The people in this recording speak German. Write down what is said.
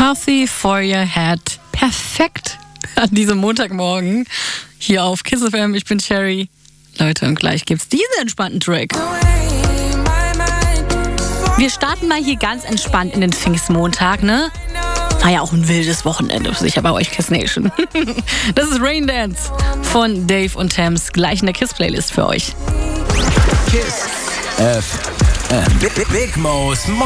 Coffee for your head. Perfekt an diesem Montagmorgen hier auf Kiss FM. Ich bin Cherry. Leute, und gleich gibt's diesen entspannten Track. Wir starten mal hier ganz entspannt in den Pfingstmontag, ne? War ja auch ein wildes Wochenende, sicher bei euch Kiss Nation. Das ist Rain Dance von Dave und Thames, gleich in der Kiss-Playlist für euch. Kiss FM. Big Mo's